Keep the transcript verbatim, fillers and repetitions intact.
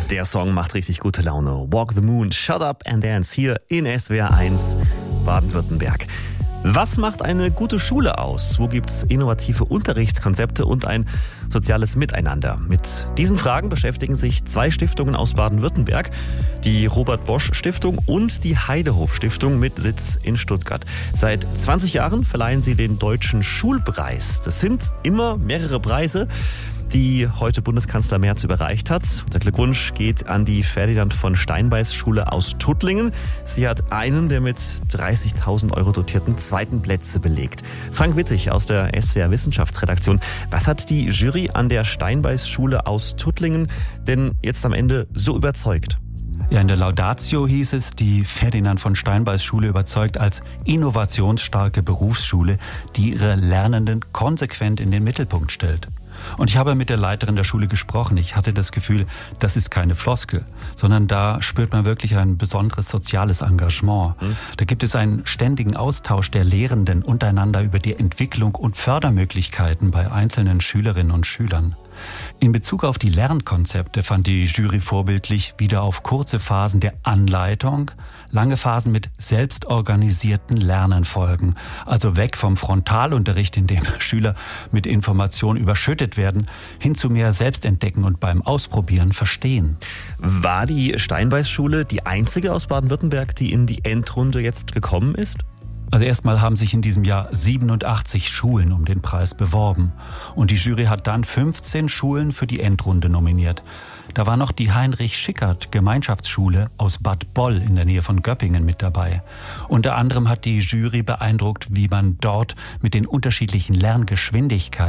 Der Song macht richtig gute Laune. Walk the Moon, Shut Up and Dance hier in S W R eins Baden-Württemberg. Was macht eine gute Schule aus? Wo gibt's innovative Unterrichtskonzepte und ein soziales Miteinander? Mit diesen Fragen beschäftigen sich zwei Stiftungen aus Baden-Württemberg, die Robert-Bosch-Stiftung und die Heidehof-Stiftung mit Sitz in Stuttgart. Seit zwanzig Jahren verleihen sie den Deutschen Schulpreis. Das sind immer mehrere Preise, die heute Bundeskanzler Merz überreicht hat. Der Glückwunsch geht an die Ferdinand von Steinbeis Schule aus Tuttlingen. Sie hat einen der mit dreißigtausend Euro dotierten zweiten Plätze belegt. Frank Witzig aus der S W R Wissenschaftsredaktion. Was hat die Jury an der Steinbeis Schule aus Tuttlingen denn jetzt am Ende so überzeugt? Ja, in der Laudatio hieß es, die Ferdinand von Steinbeis Schule überzeugt als innovationsstarke Berufsschule, die ihre Lernenden konsequent in den Mittelpunkt stellt. Und ich habe mit der Leiterin der Schule gesprochen. Ich hatte das Gefühl, das ist keine Floskel, sondern da spürt man wirklich ein besonderes soziales Engagement. Mhm. Da gibt es einen ständigen Austausch der Lehrenden untereinander über die Entwicklung und Fördermöglichkeiten bei einzelnen Schülerinnen und Schülern. In Bezug auf die Lernkonzepte fand die Jury vorbildlich wieder auf kurze Phasen der Anleitung, lange Phasen mit selbstorganisierten Lernen folgen. Also weg vom Frontalunterricht, in dem Schüler mit Informationen überschüttet werden, hin zu mehr Selbstentdecken und beim Ausprobieren verstehen. War die Steinbeis-Schule die einzige aus Baden-Württemberg, die in die Endrunde jetzt gekommen ist? Also erstmal haben sich in diesem Jahr siebenundachtzig Schulen um den Preis beworben. Und die Jury hat dann fünfzehn Schulen für die Endrunde nominiert. Da war noch die Heinrich-Schickert-Gemeinschaftsschule aus Bad Boll in der Nähe von Göppingen mit dabei. Unter anderem hat die Jury beeindruckt, wie man dort mit den unterschiedlichen Lerngeschwindigkeiten